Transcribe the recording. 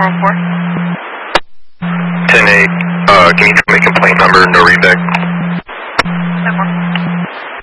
10-8, can you tell me complaint number, no readback?